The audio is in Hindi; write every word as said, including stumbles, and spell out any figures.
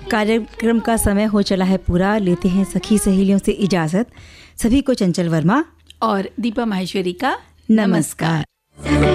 कार्यक्रम का समय हो चला है पूरा, लेते हैं सखी सहेलियों से इजाज़त। सभी को चंचल वर्मा और दीपा माहेश्वरी का नमस्कार।